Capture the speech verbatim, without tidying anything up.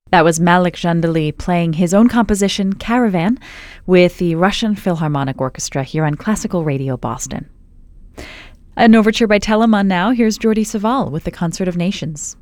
That was Malik Jandali playing his own composition, Caravan, with the Russian Philharmonic Orchestra here on Classical Radio Boston. An overture by Telemann now. Here's Jordi Savall with the Concert of Nations.